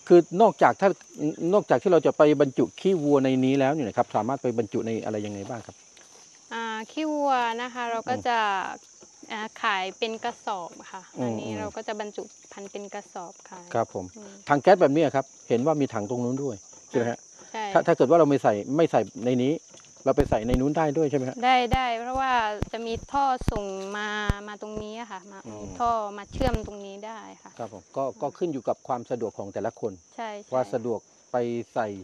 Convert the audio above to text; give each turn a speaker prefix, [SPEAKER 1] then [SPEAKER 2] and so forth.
[SPEAKER 1] คือนอกจากที่เราจะไปบรรจุขี้วัวในนี้แล้วเนี่ยนะครับสามารถไปบรรจุในอะไรยังไงบ้างครับ
[SPEAKER 2] ขี้วัวนะคะเราก็จะขายเป็นกระสอบค่ะอันนี้เราก็จะบรรจุพันธุ์เป็นกระสอบขาย
[SPEAKER 1] ครับผมถังแก๊สแบบนี้ครับเห็นว่ามีถังตรงนู้นด้วยใช่ไหมฮะ
[SPEAKER 2] ใช่
[SPEAKER 1] ถ้าเกิดว่าเราไม่ใส่ในนี้ เราไปใส่ในนู้นได้ด้วยใช่ไหมฮะ
[SPEAKER 2] ได้เพราะว่าจะมีท่อส่งมาตรงนี้ค่ะท่อมาเชื่อมตรงนี้ได้ค่ะ
[SPEAKER 1] ครับผมก็ขึ้นอยู่กับความสะดวกของแต่ละคน
[SPEAKER 2] ใช่
[SPEAKER 1] ว่าสะดวกไปใส่